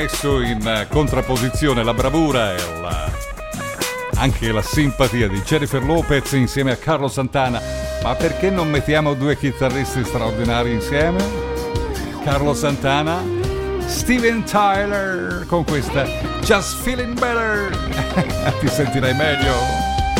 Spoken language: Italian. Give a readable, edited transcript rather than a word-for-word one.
messo in contrapposizione la bravura e anche la simpatia di Jennifer Lopez insieme a Carlos Santana. Ma perché non mettiamo due chitarristi straordinari insieme? Carlos Santana, Steven Tyler con questa Just Feeling Better. Ti sentirai meglio.